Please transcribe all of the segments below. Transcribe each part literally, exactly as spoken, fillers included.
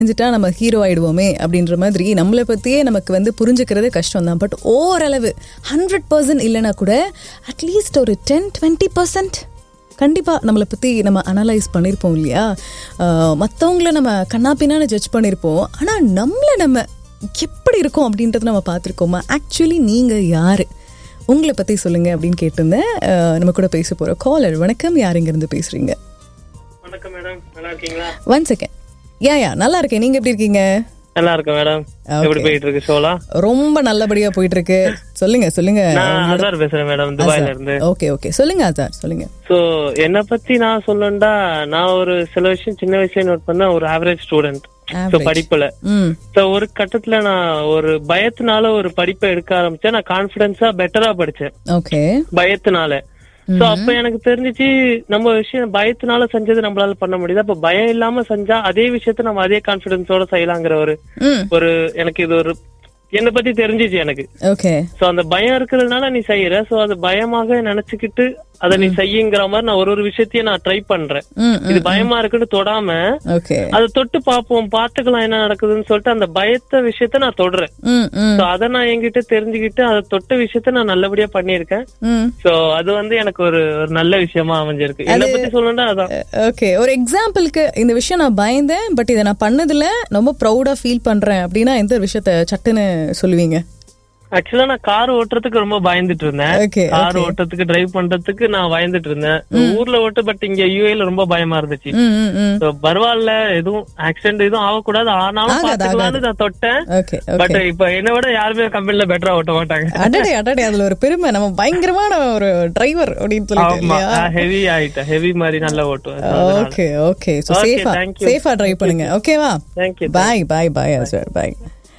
செஞ்சுட்டா நம்ம ஹீரோ ஆயிடுவோமே அப்படின்ற மாதிரி நம்மளை பற்றியே நமக்கு வந்து புரிஞ்சுக்கிறது கஷ்டம் தான். பட் ஓரளவு ஹண்ட்ரட் பர்சன்ட் இல்லைனா கூட அட்லீஸ்ட் ஒரு டென் டுவெண்ட்டி பர்சன்ட் கண்டிப்பாக நம்மளை பற்றி நம்ம அனலைஸ் பண்ணியிருப்போம் இல்லையா. மற்றவங்கள நம்ம கண்ணாப்பின்னான்னு ஜட்ஜ் பண்ணியிருப்போம். ஆனால் நம்மளை நம்ம எப்படி இருக்கோம் அப்படின்றத நம்ம பார்த்துருக்கோமா? ஆக்சுவலி நீங்கள் யார், உங்களை பற்றி சொல்லுங்கள் அப்படின்னு கேட்டிருந்தேன். நம்ம கூட பேச போகிற காலர். வணக்கம், யார் இங்கேருந்து பேசுகிறீங்க? வணக்கம் மேடம், நல்லா இருக்கீங்களா? One second. யா யா நல்லா இருக்கேன். நீங்க எப்படி இருக்கீங்க? நல்லா இருக்கேன் மேடம். எப்படி போயிட்டு இருக்கு ஷோலாம்? ரொம்ப நல்லபடியா போயிட்டு இருக்கு. சொல்லுங்க சொல்லுங்க. நான் ஆசார் பேசுறேன் மேடம், துபாயில இருந்து. ஓகே ஓகே சொல்லுங்க ஆசார், சொல்லுங்க. சோ என்ன பத்தி நான் சொல்லணும்டா, நான் ஒரு சில விஷயம் சின்ன வயசுல நோட் பண்ண ஒரு ஆவரேஜ் ஸ்டூடெண்ட். சோ படிப்புல சோ ஒரு கட்டத்துல நான் ஒரு பயத்தினால ஒரு படிப்பை எடுக்க ஆரம்பிச்சேன். நான் கான்பிடன்ஸா பெட்டரா படிச்சேன். ஓகே, பயத்தினால. சோ அப்ப எனக்கு தெரிஞ்சிச்சு நம்ம விஷயம் பயத்தினால செஞ்சது நம்மளால பண்ண முடியுது. அப்ப பயம் இல்லாம செஞ்சா அதே விஷயத்த நம்ம அதே கான்பிடன்ஸோட செய்யலாங்கிற ஒரு ஒரு எனக்கு இது ஒரு என்ன பத்தி தெரிஞ்சிச்சு எனக்கு. ஓகே, சோ அந்த பயம் இருக்கிறதுனால நீ செய்யற, சோ அது பயமாக நினைச்சுக்கிட்டு அத நீ செய்யுங்கிற மாதிரி நான் ஒரு ஒரு விஷயத்தையும் நான் ட்ரை பண்றேன். இது பயமா இருக்குன்னு தொடாம அதை தொட்டு பாப்போம், பாத்துக்கலாம் என்ன நடக்குதுன்னு சொல்லிட்டு அந்த பயத்த விஷயத்த நான் தொடுறேன். சோ அத நான் என்கிட்ட தெரிஞ்சுக்கிட்டு அதை தொட்ட விஷயத்த நான் நல்லபடியா பண்ணிருக்கேன். சோ அது வந்து எனக்கு ஒரு ஒரு நல்ல விஷயமா அமைஞ்சிருக்கு. என்ன பத்தி சொல்லணும்னா அதான். ஓகே, ஒரு எக்ஸாம்பிளுக்கு இந்த விஷயம் நான் பயந்தேன் பட் இதை நான் பண்ணதுல ரொம்ப ப்ரௌடா ஃபீல் பண்றேன் அப்படின்னா எந்த விஷயத்த சட்டுன்னு சொல்லுவீங்க? ஆக்சுவலா நான் கார் ஓட்டுறதுக்கு ரொம்ப பயந்துட்டு இருந்தேன். கார் ஓட்டுறதுக்கு டிரைவ் பண்றதுக்கு நான் பயந்துட்டு இருந்தேன் ஊர்ல ஓட்டு. பட் இங்க யூஏல ரொம்ப பயமா இருந்துச்சு. பரவாயில்ல, எதுவும் ஆக்சிடென்ட் எதுவும் ஆகக்கூடாது, ஆனாலும் பாத்துக்கலாம்னு நான் தொட்டேன். பட் இப்ப என்ன விட யாருமே கம்பெனில பெட்டரா ஓட்ட மாட்டாங்க. அடடே அடடே, அதுல ஒரு பெருமை, நம்ம பயங்கரமான ஒரு டிரைவர் அப்படின்னு சொல்லிட்டு ஹெவி ஆயிட்டேன், ஹெவி மாதிரி நல்லா ஓட்டுவேன். ஓகே ஓகே, சோ சேஃபா சேஃபா டிரைவ் பண்ணுங்க. ஓகேவா? தேங்க்யூ. பாய் பாய் பாய் சார், பாய்.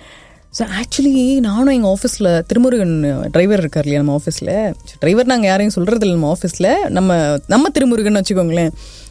ஸோ ஆக்சுவலி நானும் எங்கள் ஆஃபீஸில் திருமுருகன் டிரைவர் இருக்கார் இல்லையா நம்ம ஆஃபீஸில். டிரைவர் நாங்கள் யாரையும் சொல்கிறது இல்லை நம்ம ஆஃபீஸில். நம்ம நம்ம திருமுருகன் வச்சுக்கோங்களேன்.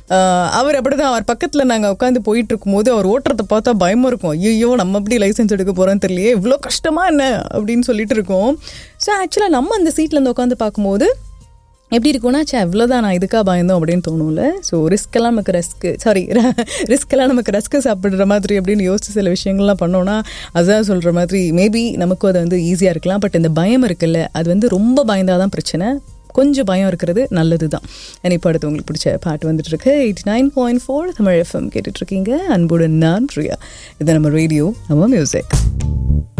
அவர் அப்படி தான், அவர் பக்கத்தில் நாங்கள் உட்காந்து போயிட்டு இருக்கும்போது அவர் ஓட்டுறதை பார்த்தா பயமாக இருக்கும். ஐயோ நம்ம எப்படி லைசன்ஸ் எடுக்க போகிறோன்னு தெரியலையே, இவ்வளோ கஷ்டமா என்ன அப்படின்னு சொல்லிட்டு இருக்கோம். ஸோ ஆக்சுவலாக நம்ம அந்த சீட்டில் இருந்து உட்காந்து பார்க்கும்போது எப்படி இருக்கும்னா, சே இவ்வளோதான் நான் இதுக்காக பயந்தோம் அப்படின்னு தோணும்ல. ஸோ ரிஸ்கெல்லாம் நமக்கு ரஸ்க்கு சாரி ரிஸ்கெல்லாம் நமக்கு ரஸ்க்கு சாப்பிட்ற மாதிரி அப்படின்னு யோசிச்சு சில விஷயங்கள்லாம் பண்ணோன்னா அதான் சொல்கிற மாதிரி மேபி நமக்கும் அது வந்து ஈஸியாக இருக்கலாம். பட் இந்த பயம் இருக்குல்ல, அது வந்து ரொம்ப பயந்தாதான் பிரச்சனை. கொஞ்சம் பயம் இருக்கிறது நல்லது தான். இப்போ அடுத்து உங்களுக்கு பிடிச்ச பாட்டு வந்துட்டு இருக்கு. Eighty nine point four Tamil FM கேட்டுட்டு இருக்கீங்க. அன்புடன் நான் பிரியா. இது நம்ம ரேடியோ, நம்ம மியூசிக்.